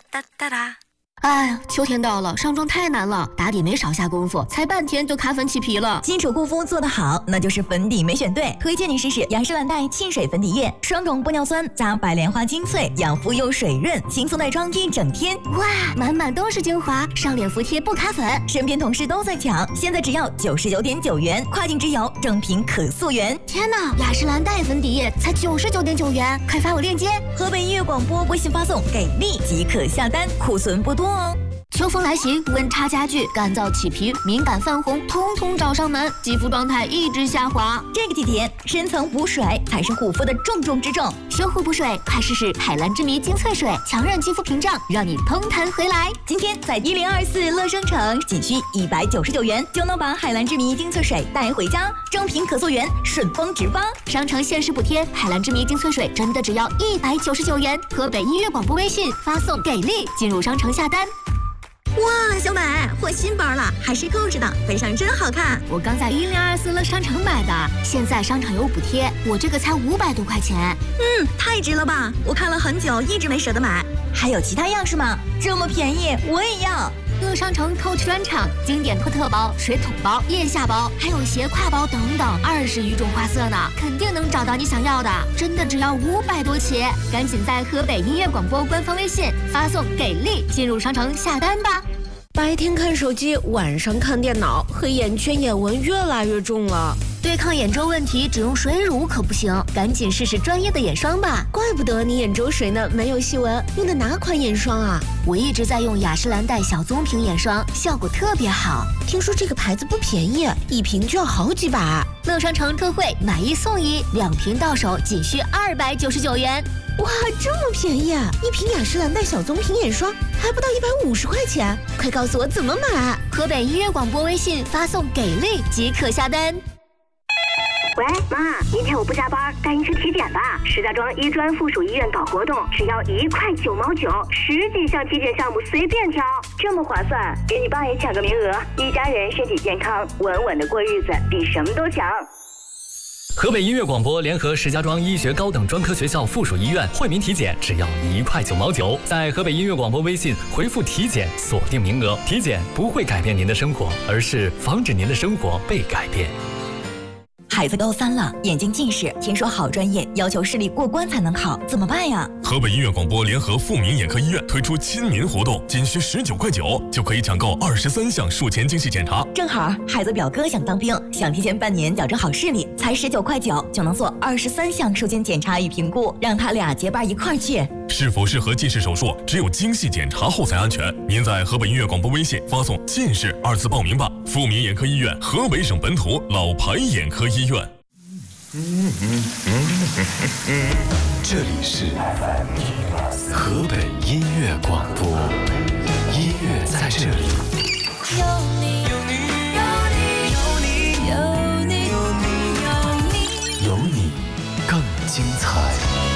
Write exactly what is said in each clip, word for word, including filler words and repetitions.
哒哒哒。 哎呀，秋天到了，上妆太难了，打底没少下功夫，才半天就卡粉起皮了。 基础护肤做得好，那就是粉底没选对。推荐你试试雅诗兰黛沁水粉底液，双种玻尿酸加白莲花精粹，养肤又水润，轻松带妆一整天。 哇，满满都是精华，上脸服帖不卡粉。 身边同事都在抢，现在只要九十九点九元，跨境直邮，正品可溯源。 天哪，雅诗兰黛粉底液才九十九点九元，快发我链接。 河北音乐广播微信发送给力即可下单，库存不多哦。 秋风来袭，温差加剧，干燥起皮、敏感泛红，通通找上门，肌肤状态一直下滑。 这个季节，深层补水才是护肤的重中之重。 修护补水，快试试海蓝之谜精粹水，强韧肌肤屏障，让你嘭弹回来。 今天在一零二四乐商城，仅需一百九十九元就能把海蓝之谜精粹水带回家，正品可溯源，顺丰直发。 商城限时补贴，海蓝之谜精粹水真的只要一百九十九元。河北音乐广播微信发送给力，进入商城下单。 哇，小美，换新包了，还是购置的，背上真好看。 我刚在一零二四乐商城买的，现在商场有补贴，我这个才五百多块钱。 嗯，太值了吧！我看了很久，一直没舍得买。还有其他样式吗？这么便宜，我也要。 乐商城 Coach 专场，经典托特包、水桶包、腋下包，还有斜挎包等等，二十余种花色呢，肯定能找到你想要的。真的只要五百多起，赶紧在河北音乐广播官方微信发送给力，进入商城下单吧。 白天看手机，晚上看电脑，黑眼圈、眼纹越来越重了。 对抗眼周问题，只用水乳可不行，赶紧试试专业的眼霜吧。 怪不得你眼周水嫩，没有细纹，用的哪款眼霜啊？ 我一直在用雅诗兰黛小棕瓶眼霜，效果特别好。 听说这个牌子不便宜，一瓶就要好几百。 乐商城特惠，买一送一，两瓶到手仅需二百九十九元。 哇，这么便宜啊！一瓶雅诗兰黛小棕瓶眼霜还不到一百五十块钱，快告诉我怎么买！ 河北音乐广播微信发送给力即可下单。 喂，妈，明天我不加班，带你去体检吧。石家庄医专附属医院搞活动，只要一块九毛九，十几项体检项目随便挑，这么划算，给你爸也抢个名额。一家人身体健康，稳稳的过日子，比什么都强。 河北音乐广播联合石家庄医学高等专科学校附属医院惠民体检只要一块九毛九，在河北音乐广播微信回复体检锁定名额。体检不会改变您的生活，而是防止您的生活被改变。 孩子高三了，眼睛近视，听说好专业要求视力过关才能考，怎么办呀？ 河北音乐广播联合富民眼科医院推出亲民活动，仅需十九块九就可以抢购二十三项术前精细检查。 正好孩子表哥想当兵，想提前半年矫正好视力，才十九块九就能做二十三项术前检查与评估，让他俩结伴一块儿去。 是否适合近视手术，只有精细检查后才安全。您在河北音乐广播微信发送近视二字报名吧。富民眼科医院，河北省本土老牌眼科医院。 嗯嗯嗯嗯，这里是河北音乐广播，音乐在这里。 有你，有你，有你，有你，有你，有你， 有你更精彩。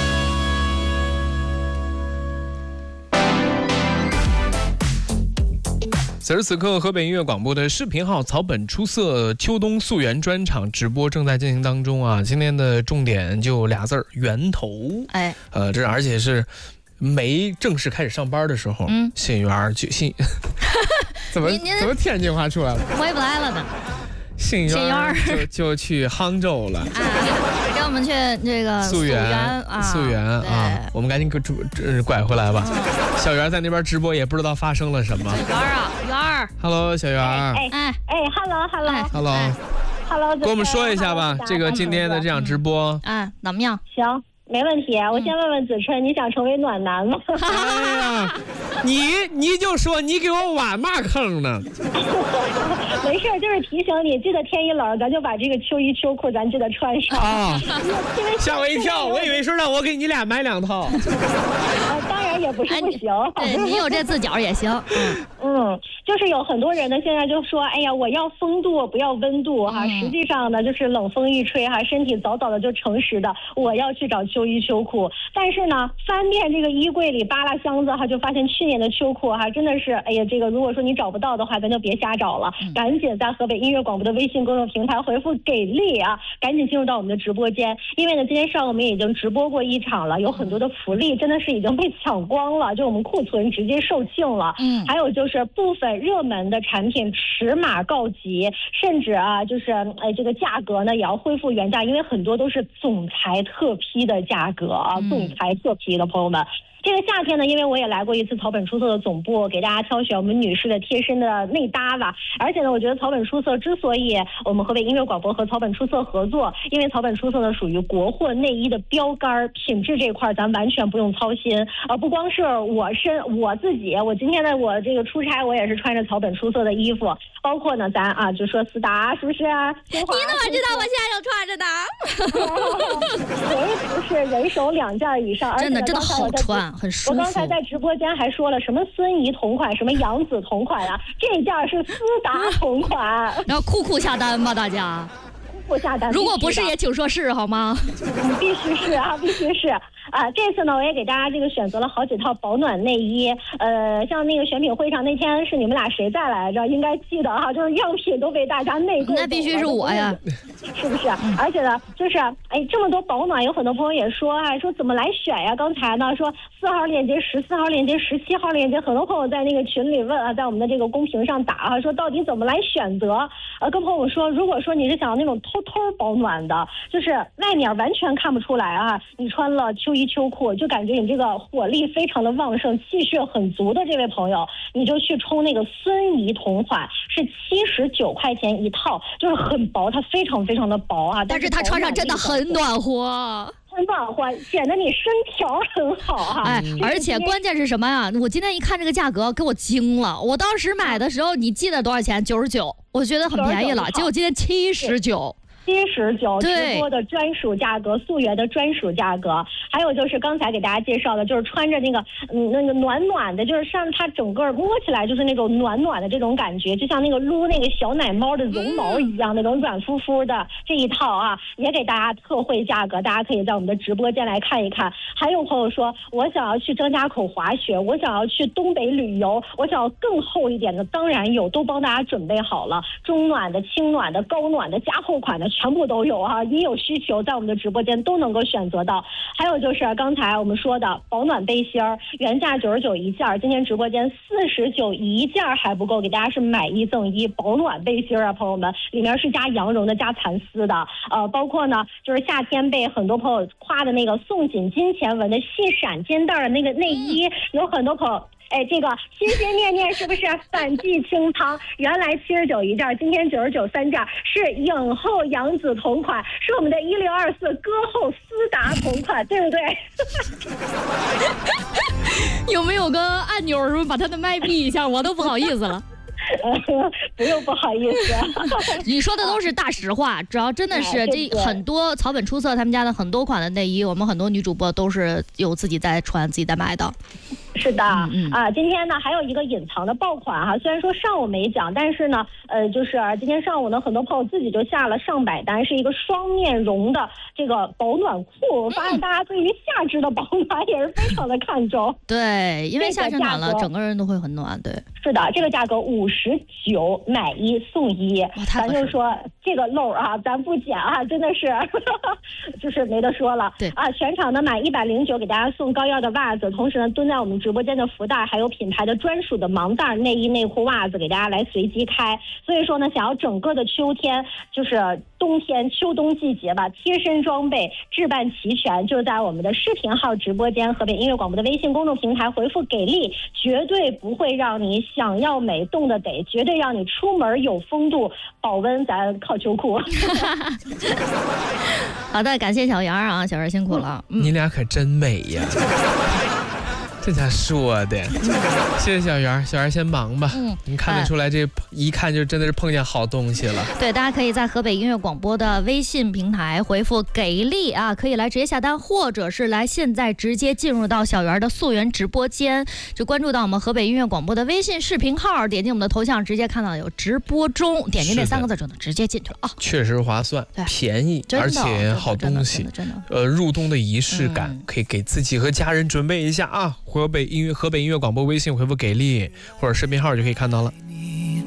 此时此刻，河北音乐广播的视频号草本出色秋冬溯源专场直播正在进行当中啊！今天的重点就俩字儿：源头。 哎， 呃，这而且是没正式开始上班的时候，嗯，信源就信，怎么怎么天津话出来了？ 回不来了呢。 信源就就去杭州了， 哎，跟我们去这个溯源啊， 溯源啊，我们赶紧给拐回来吧。小袁在那边直播，也不知道发生了什么。 圆儿啊，圆儿 ，Hello， 小袁， 哎哎哎 ，Hello，Hello，Hello， 跟我们说一下吧，这个今天的这场直播， 嗯，怎么样？ 行。没问题，我先问问子琛，你想成为暖男吗？ 哎呀，你你就说你给我挖嘛坑呢？ 没事，就是提醒你，记得天一冷，咱就把这个秋衣秋裤咱记得穿上啊。吓我一跳，我以为是让我给你俩买两套。 呃，当然也不是不行， 对你有这自脚也行。 嗯， 就是有很多人呢，现在就说，哎呀，我要风度，不要温度哈。 嗯、 实际上呢，就是冷风一吹哈，身体早早的就诚实的，我要去找秋衣秋裤。但是呢，翻遍这个衣柜里扒拉箱子哈，就发现去年的秋裤哈，真的是，哎呀，这个如果说你找不到的话，咱就别瞎找了，嗯、赶紧在河北音乐广播的微信公众平台回复给力啊，赶紧进入到我们的直播间，因为呢，今天上午我们已经直播过一场了，有很多的福利真的是已经被抢光了，就我们库存直接售罄了。嗯，还有就是部分热门的产品尺码告急，甚至啊，就是呃这个价格呢也要恢复原价，因为很多都是总裁特批的价格啊，嗯、总裁特批的朋友们。这个夏天呢，因为我也来过一次草本出色的总部，给大家挑选我们女士的贴身的内搭吧。而且呢，我觉得草本出色之所以我们河北音乐广播和草本出色合作，因为草本出色呢属于国货内衣的标杆，品质这块咱完全不用操心。呃，不光是我身我自己，我今天呢我这个出差我也是穿着草本出色的衣服，包括呢咱啊就说思达是不是啊？ 你怎么知道我现在就穿着呢？ 谁不是人手两件以上？ 真的真的好穿。很舒服。 我刚才在直播间还说了什么孙怡同款，什么杨紫同款啊，这件是思达同款。 然后酷酷下单吧，大家。 酷酷下单。 如果不是也请说是好吗？ 嗯、必须是啊，必须是。啊，这次呢，我也给大家这个选择了好几套保暖内衣。呃，像那个选品会上那天是你们俩谁在来着？应该记得哈，就是样品都被大家内购。 那必须是我呀， 是不是？嗯、而且呢，就是哎，这么多保暖，有很多朋友也说，哎，说怎么来选呀？刚才呢说四号链接、十四号链接、十七号链接，很多朋友在那个群里问啊，在我们的这个公屏上打啊，说到底怎么来选择？呃，跟朋友说，如果说你是想要那种偷偷保暖的，就是外面完全看不出来啊，你穿了秋衣秋裤，就感觉你这个火力非常的旺盛，气血很足的这位朋友，你就去冲那个孙怡同款，是七十九块钱一套，就是很薄，它非常非常的薄啊， 但是它穿上真的很暖和。 很暖和，显得你身条很好哈、啊。 哎，而且关键是什么呀？我今天一看这个价格，给我惊了。我当时买的时候，你记得多少钱？九十九，我觉得很便宜了。结果今天七十九。 七十九，直播的专属价格，溯源的专属价格。还有就是刚才给大家介绍的，就是穿着那个嗯那个暖暖的，就是上它整个摸起来就是那种暖暖的这种感觉，就像那个撸那个小奶猫的绒毛一样，嗯、那种软乎乎的这一套啊，也给大家特惠价格，大家可以在我们的直播间来看一看。还有朋友说，我想要去张家口滑雪，我想要去东北旅游，我想要更厚一点的，当然有，都帮大家准备好了，中暖的、轻暖的、高暖的、加厚款的。全部都有啊！你有需求，在我们的直播间都能够选择到。还有就是刚才我们说的保暖背心儿，原价九十九一件，今天直播间四十九一件还不够，给大家是买一赠一保暖背心啊，朋友们，里面是加羊绒的、加蚕丝的，呃，包括呢就是夏天被很多朋友夸的那个宋锦金钱纹的细闪肩带的那个内衣，有很多朋友。哎，这个心心念念是不是反季清仓？原来七十九一件，今天九十九三件，是影后杨紫同款，是我们的一六二四歌后思达同款，对不对？ 有没有个按钮什么把它的麦闭一下？我都不好意思了。 呃，不用不好意思， 你说的都是大实话。只要真的是这很多草本出色他们家的很多款的内衣，我们很多女主播都是有自己在穿、自己在买的。 是的， 嗯嗯啊，今天呢还有一个隐藏的爆款哈，虽然说上午没讲，但是呢，呃，就是今天上午呢，很多朋友自己就下了上百单，是一个双面绒的这个保暖裤。我发现大家对于夏至的保暖也是非常的看重。 对，因为夏天暖了，整个人都会很暖。对， 是的，这个价格五十九买一送一，咱就说这个漏啊，咱不减啊，真的是，就是没得说了。 对啊，全场呢买一百零九给大家送高腰的袜子，同时呢蹲在我们直播间的福袋，还有品牌的专属的盲袋、内衣、内裤、袜子给大家来随机开。所以说呢，想要整个的秋天，就是冬天、秋冬季节吧，贴身装备置办齐全，就在我们的视频号直播间、河北音乐广播的微信公众平台回复给力，绝对不会让你想要美冻得得，绝对让你出门有风度，保温咱靠秋裤。 好的，感谢小杨啊，小杨辛苦了。 嗯、你俩可真美呀。 这家说的，谢谢小袁，小袁先忙吧。 嗯， 你看得出来，这一看就真的是碰见好东西了。 对，大家可以在河北音乐广播的微信平台回复“给力”啊，可以来直接下单，或者是来现在直接进入到小袁的溯源直播间，就关注到我们河北音乐广播的微信视频号，点击我们的头像，直接看到有直播中，点击那三个字就能直接进去了啊。 确实划算，便宜，而且好东西， 真的， 呃，入冬的仪式感、嗯、可以给自己和家人准备一下啊。河北音乐河北音乐广播微信回复“给力”或者视频号就可以看到了。